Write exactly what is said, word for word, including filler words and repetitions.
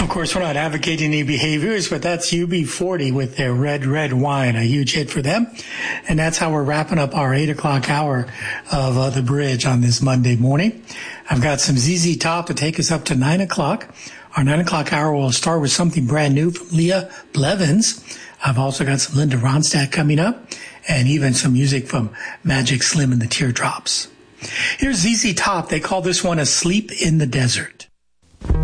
Of course, we're not advocating any behaviors, but that's U B forty with their Red, Red Wine, a huge hit for them. And that's how we're wrapping up our eight o'clock hour of uh, The Bridge on this Monday morning. I've got some Z Z Top to take us up to nine o'clock. Our nine o'clock hour will start with something brand new from Leah Blevins. I've also got some Linda Ronstadt coming up, and even some music from Magic Slim and the Teardrops. Here's Z Z Top. They call this one Asleep in the Desert.